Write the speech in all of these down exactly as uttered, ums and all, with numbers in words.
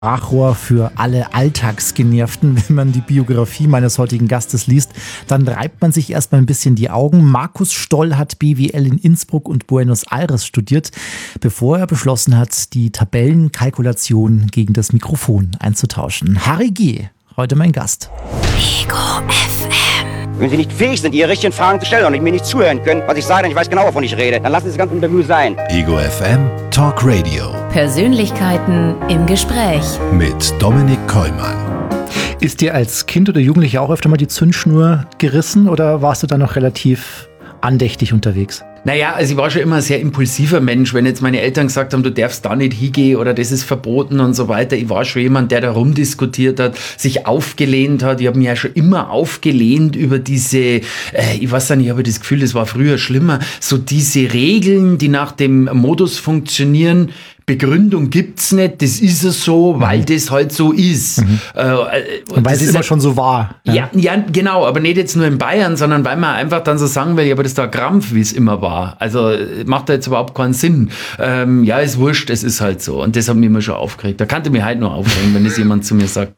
Sprachrohr für alle Alltagsgenervten. Wenn man die Biografie meines heutigen Gastes liest, dann reibt man sich erstmal ein bisschen die Augen. Markus Stoll hat B W L in Innsbruck und Buenos Aires studiert, bevor er beschlossen hat, die Tabellenkalkulation gegen das Mikrofon einzutauschen. Harry G., heute mein Gast. Ego F M. Wenn Sie nicht fähig sind, Ihre richtigen Fragen zu stellen und mir nicht zuhören können, was ich sage, und ich weiß genau, wovon ich rede, dann lassen Sie das ganze Interview sein. Ego F M Talk Radio. Persönlichkeiten im Gespräch. Mit Dominik Kollmann. Ist dir als Kind oder Jugendlicher auch öfter mal die Zündschnur gerissen oder warst du da noch relativ andächtig unterwegs? Naja, also ich war schon immer ein sehr impulsiver Mensch. Wenn jetzt meine Eltern gesagt haben, du darfst da nicht hingehen oder das ist verboten und so weiter. Ich war schon jemand, der da rumdiskutiert hat, sich aufgelehnt hat. Ich habe mich ja schon immer aufgelehnt über diese, äh, ich weiß nicht, ich habe das Gefühl, das war früher schlimmer, so diese Regeln, die nach dem Modus funktionieren. Begründung gibt's nicht, das ist es so, weil das halt so ist. Mhm. Äh, und weil es immer schon so war. Ja. ja, ja, genau, aber nicht jetzt nur in Bayern, sondern weil man einfach dann so sagen will, ja, aber das ist doch Krampf, wie es immer war. Also macht da jetzt überhaupt keinen Sinn. Ähm, ja, ist wurscht, es ist halt so. Und das hat mich immer schon aufgeregt. Da kannte mich halt nur aufregen, wenn das jemand zu mir sagt.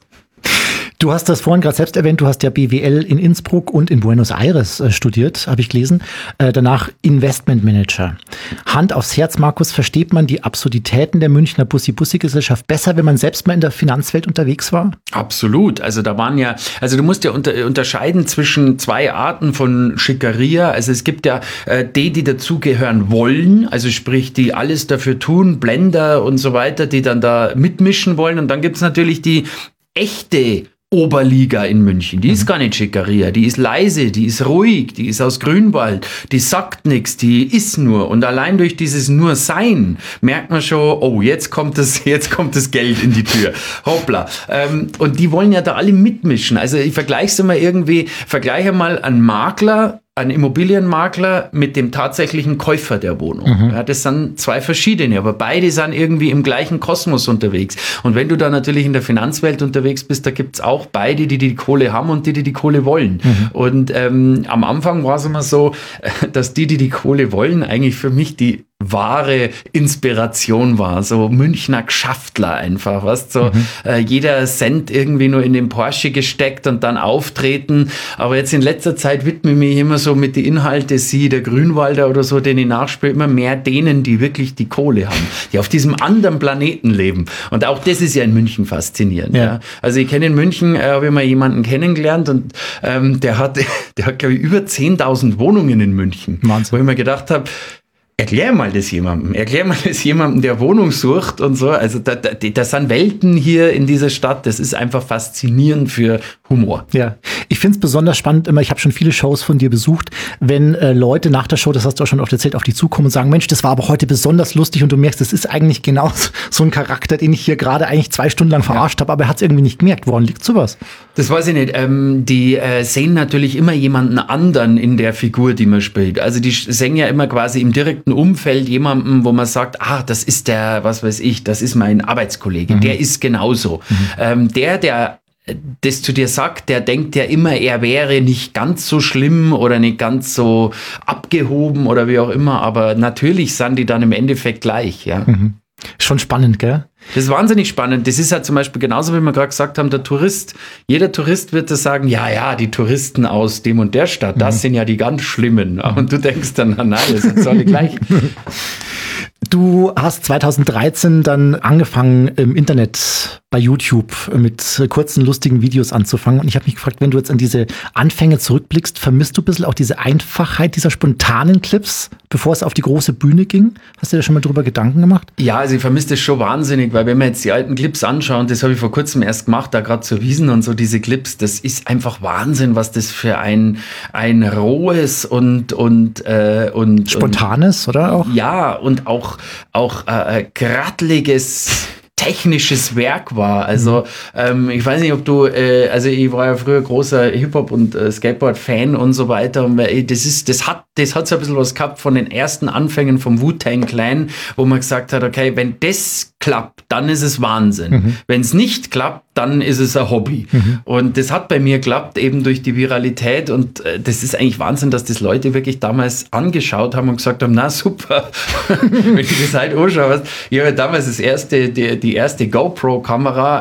Du hast das vorhin gerade selbst erwähnt, du hast ja B W L in Innsbruck und in Buenos Aires äh, studiert, habe ich gelesen. Äh, danach Investmentmanager. Hand aufs Herz, Markus, versteht man die Absurditäten der Münchner Bussi-Bussi-Gesellschaft besser, wenn man selbst mal in der Finanzwelt unterwegs war? Absolut. Also da waren ja, also du musst ja unter, unterscheiden zwischen zwei Arten von Schickeria. Also es gibt ja äh, die, die dazugehören wollen, also sprich, die alles dafür tun, Blender und so weiter, die dann da mitmischen wollen. Und dann gibt's natürlich die echte Oberliga in München, die ist gar nicht Schickeria, die ist leise, die ist ruhig, die ist aus Grünwald, die sagt nichts, die ist nur. Und allein durch dieses Nur-Sein merkt man schon, oh, jetzt kommt das, jetzt kommt das Geld in die Tür. Hoppla. Ähm, und die wollen ja da alle mitmischen. Also ich vergleiche es mal irgendwie, vergleiche mal einen Makler, ein Immobilienmakler mit dem tatsächlichen Käufer der Wohnung. Mhm. Ja, das sind zwei verschiedene, aber beide sind irgendwie im gleichen Kosmos unterwegs. Und wenn du da natürlich in der Finanzwelt unterwegs bist, da gibt's auch beide, die die Kohle haben und die, die die Kohle wollen. Mhm. Und ähm, am Anfang war es immer so, dass die, die die Kohle wollen, eigentlich für mich die wahre Inspiration war, so Münchner Gschaftler einfach, weißt so, mhm. äh, jeder Cent irgendwie nur in den Porsche gesteckt und dann auftreten, aber jetzt in letzter Zeit widme ich mich immer so mit den Inhalten, sie, der Grünwalder oder so, den ich nachspiele, immer mehr denen, die wirklich die Kohle haben, die auf diesem anderen Planeten leben, und auch das ist ja in München faszinierend. Ja. Ja. Also ich kenne in München, äh, habe ich mal jemanden kennengelernt und ähm, der hat, der hat glaube ich über zehntausend Wohnungen in München, Wahnsinn. Wo ich mir gedacht habe, erklär mal das jemandem, erklär mal das jemandem, der Wohnung sucht und so. Also da, da, das sind Welten hier in dieser Stadt. Das ist einfach faszinierend für Humor. Ja, ich finde es besonders spannend immer, ich habe schon viele Shows von dir besucht, wenn äh, Leute nach der Show, das hast du auch schon oft erzählt, auf dich zukommen und sagen, Mensch, das war aber heute besonders lustig, und du merkst, das ist eigentlich genau so ein Charakter, den ich hier gerade eigentlich zwei Stunden lang verarscht ja. habe, aber er hat es irgendwie nicht gemerkt. Woran liegt sowas? Das weiß ich nicht. Ähm, die äh, sehen natürlich immer jemanden anderen in der Figur, die man spielt. Also die sehen ja immer quasi im direkten Umfeld jemanden, wo man sagt, ah, das ist der, was weiß ich, das ist mein Arbeitskollege, mhm. der ist genauso. Mhm. Ähm, der, der das zu dir sagt, der denkt ja immer, er wäre nicht ganz so schlimm oder nicht ganz so abgehoben oder wie auch immer, aber natürlich sind die dann im Endeffekt gleich, ja. Mhm. Schon spannend, gell? Das ist wahnsinnig spannend. Das ist halt zum Beispiel genauso, wie wir gerade gesagt haben, der Tourist. Jeder Tourist wird das sagen, ja, ja, die Touristen aus dem und der Stadt, das mhm. sind ja die ganz Schlimmen. Und du denkst dann, nein, das sind alle gleich. Du hast zweitausenddreizehn dann angefangen, im Internet bei YouTube mit kurzen, lustigen Videos anzufangen. Und ich habe mich gefragt, wenn du jetzt an diese Anfänge zurückblickst, vermisst du ein bisschen auch diese Einfachheit dieser spontanen Clips, bevor es auf die große Bühne ging? Hast du dir da schon mal drüber Gedanken gemacht? Ja, also ich vermisse das schon wahnsinnig, weil wenn wir jetzt die alten Clips anschauen, das habe ich vor kurzem erst gemacht, da gerade zur Wiesn und so, diese Clips, das ist einfach Wahnsinn, was das für ein, ein rohes und, und, äh, und Spontanes, und, oder auch? Ja, und auch, auch äh, grattliges technisches Werk war. Also ähm, ich weiß nicht, ob du, äh, also ich war ja früher großer Hip-Hop- und äh, Skateboard-Fan und so weiter. Und äh, das ist, das hat, das hat so ein bisschen was gehabt von den ersten Anfängen vom Wu-Tang Clan, wo man gesagt hat, okay, wenn das klappt, dann ist es Wahnsinn. Mhm. Wenn es nicht klappt, dann ist es ein Hobby. Mhm. Und das hat bei mir geklappt, eben durch die Viralität. Und äh, das ist eigentlich Wahnsinn, dass das Leute wirklich damals angeschaut haben und gesagt haben, na super, wenn du das halt anschaust. Ich habe damals das erste, die, die erste GoPro-Kamera